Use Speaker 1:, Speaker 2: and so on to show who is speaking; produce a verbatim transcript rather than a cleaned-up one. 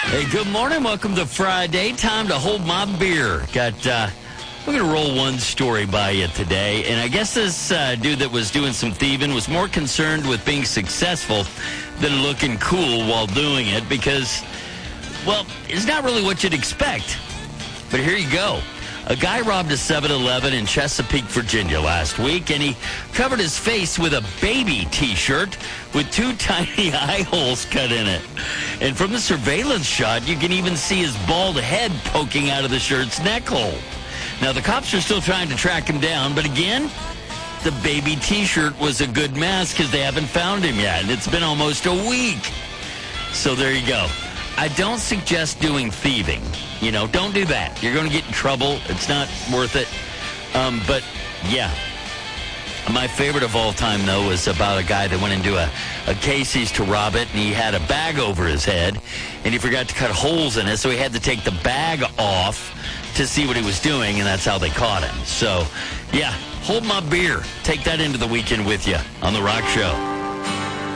Speaker 1: Hey, good morning. Welcome to Friday. Time to hold my beer. Got, uh, we're going to roll one story by you today. And I guess this uh, dude that was doing some thieving was more concerned with being successful than looking cool while doing it because, well, it's not really what you'd expect. But here you go. A guy robbed a seven eleven in Chesapeake, Virginia last week, and he covered his face with a baby T-shirt with two tiny eye holes cut in it. And from the surveillance shot, you can even see his bald head poking out of the shirt's neck hole. Now, the cops are still trying to track him down, but again, the baby T-shirt was a good mask because they haven't found him yet, and it's been almost a week. So there you go. I don't suggest doing thieving. You know, don't do that. You're going to get in trouble. It's not worth it. Um, but, yeah. My favorite of all time, though, was about a guy that went into a, a Casey's to rob it, and he had a bag over his head, and he forgot to cut holes in it, so he had to take the bag off to see what he was doing, and that's how they caught him. So, yeah, hold my beer. Take that into the weekend with you on The Rock Show.